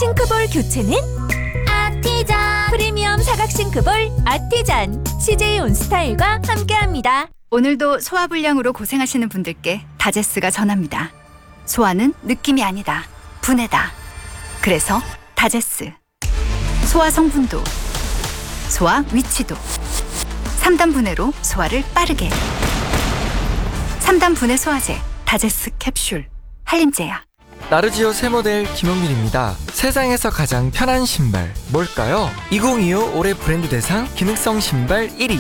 싱크볼 교체는 아티잔. 프리미엄 사각 싱크볼 아티잔 CJ 온스타일과 함께합니다. 오늘도 소화불량으로 고생하시는 분들께 다제스가 전합니다. 소화는 느낌이 아니다. 분해다. 그래서 다제스. 소화 성분도, 소화 위치도. 3단 분해로 소화를 빠르게. 3단 분해 소화제 다제스 캡슐. 한림제약. 나르지오 새 모델 김용민입니다. 세상에서 가장 편한 신발 뭘까요? 2025 올해 브랜드 대상 기능성 신발 1위